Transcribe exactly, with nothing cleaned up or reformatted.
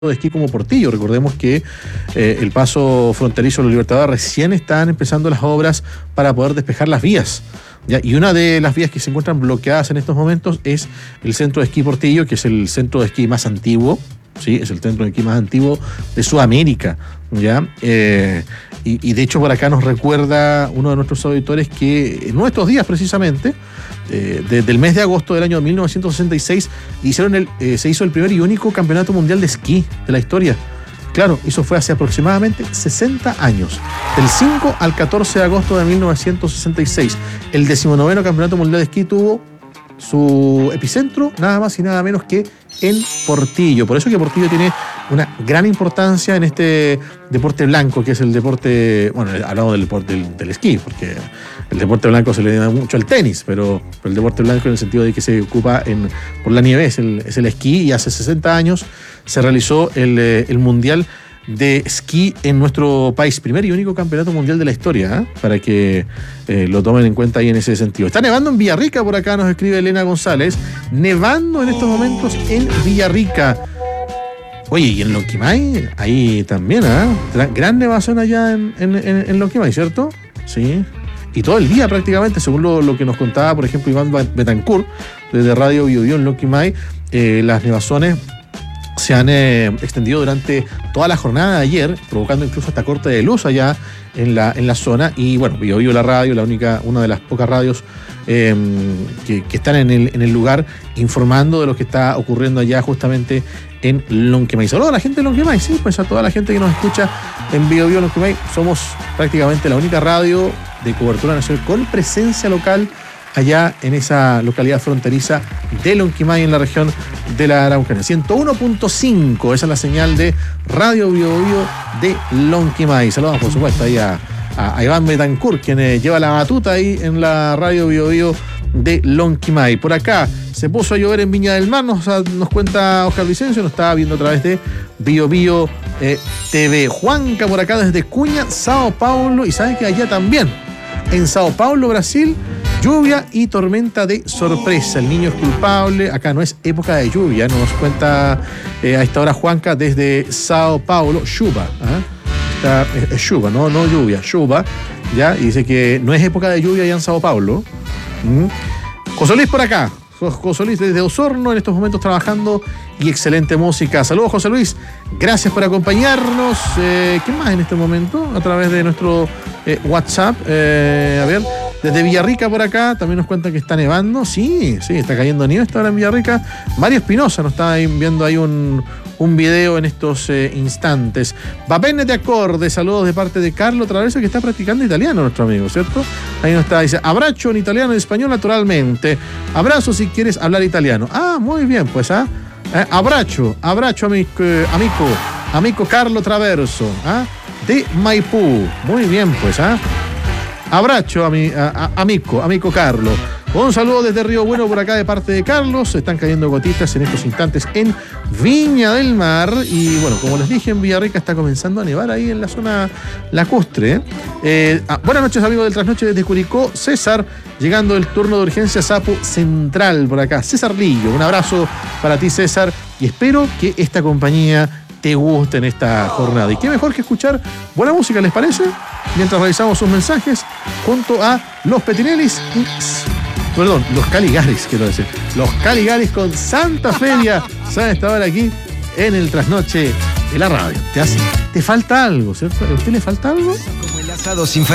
de esquí como Portillo. Recordemos que eh, el paso fronterizo de los Libertadores recién están empezando las obras para poder despejar las vías, ¿ya? Y una de las vías que se encuentran bloqueadas en estos momentos es el centro de esquí Portillo, que es el centro de esquí más antiguo, ¿sí? Es el centro de esquí más antiguo de Sudamérica, ¿ya? Eh, y, y de hecho por acá nos recuerda uno de nuestros auditores que en nuestros días precisamente, eh, desde el mes de agosto del año mil novecientos sesenta y seis, hicieron el, eh, se hizo el primer y único campeonato mundial de esquí de la historia. Claro, eso fue hace aproximadamente sesenta años, del cinco al catorce de agosto de mil novecientos sesenta y seis. El decimonoveno campeonato mundial de esquí tuvo su epicentro nada más y nada menos que en Portillo. Por eso que Portillo tiene una gran importancia en este deporte blanco, que es el deporte, bueno, hablamos del deporte del, del esquí, porque el deporte blanco se le da mucho al tenis, pero, pero el deporte blanco en el sentido de que se ocupa en, por la nieve es el, es el esquí, y hace sesenta años se realizó el, el Mundial de esquí en nuestro país, primer y único campeonato mundial de la historia, ¿eh? Para que eh, lo tomen en cuenta ahí en ese sentido. Está nevando en Villarrica, por acá nos escribe Elena González, nevando en estos momentos en Villarrica. Oye, y en Lonquimay, ahí también, ¿eh? Gran nevación allá en, en, en, en Lonquimay, ¿cierto? Sí. Y todo el día prácticamente, según lo, lo que nos contaba, por ejemplo, Iván Betancourt, desde Radio Bio Bio en Lonquimay, eh, las nevazones se han eh, extendido durante toda la jornada de ayer, provocando incluso hasta corte de luz allá en la, en la zona. Y bueno, Bio Bio la radio, la única, una de las pocas radios eh, que, que están en el, en el lugar informando de lo que está ocurriendo allá justamente en Lonquimay. Saludos a la gente de Lonquimay, sí, pues a toda la gente que nos escucha en Bio Bio Lonquimay. Somos prácticamente la única radio de cobertura nacional con presencia local allá en esa localidad fronteriza de Lonquimay, en la región de la Araucanía. ciento uno punto cinco, esa es la señal de Radio Bio Bio de Lonquimay. Saludos, por supuesto, ahí a, a, a Iván Betancourt, quien eh, lleva la batuta ahí en la Radio Bio Bio de Lonquimay. Por acá se puso a llover en Viña del Mar, nos, nos cuenta Oscar Vicencio, nos estaba viendo a través de Bio Bio eh, T V. Juanca por acá desde Cuña, Sao Paulo, y saben que allá también, en Sao Paulo, Brasil, lluvia y tormenta de sorpresa. El niño es culpable. Acá no es época de lluvia, nos cuenta eh, a esta hora Juanca desde Sao Paulo. Chuva, ¿eh? Es, es chuva, no, no lluvia, chuva, ¿ya? Y dice que no es época de lluvia allá en Sao Paulo. ¿Mm? José Luis por acá. José Luis desde Osorno en estos momentos trabajando, y excelente música. Saludos, José Luis, gracias por acompañarnos. Eh, ¿Qué más en este momento? A través de nuestro eh, WhatsApp. Eh, a ver, desde Villarrica por acá también nos cuentan que está nevando. Sí, sí, está cayendo nieve esta hora en Villarrica. Mario Espinosa nos está viendo ahí un, un video en estos eh, instantes. Va bene de acorde, saludos de parte de Carlo Traverso, que está practicando italiano, nuestro amigo, ¿cierto? Ahí nos está, dice, abrazo en italiano y español naturalmente. Abrazo si quieres hablar italiano. Ah, muy bien, pues, ¿ah? Eh, abrazo, abrazo amico, amico, amico Carlo Traverso, ¿ah? De Maipú. Muy bien, pues, ¿ah? Abrazo, ami, a, a, amico, amico Carlo. Un saludo desde Río Bueno por acá de parte de Carlos. Están cayendo gotitas en estos instantes en Viña del Mar. Y bueno, como les dije, en Villarrica está comenzando a nevar ahí en la zona lacustre. ¿eh? Eh, ah, buenas noches, amigos del Trasnoche desde Curicó. César, llegando el turno de urgencia Sapo Central por acá. César Lillo, un abrazo para ti, César. Y espero que esta compañía te guste en esta jornada. Y qué mejor que escuchar buena música, ¿les parece? Mientras revisamos sus mensajes junto a los Petinellis y... Perdón, los Caligaris, quiero decir. Los Caligaris con Santa Feria. ¿Saben? Estaban aquí en el Trasnoche de la radio. Te, hace, te falta algo, ¿cierto? ¿A usted le falta algo? Como el asado sin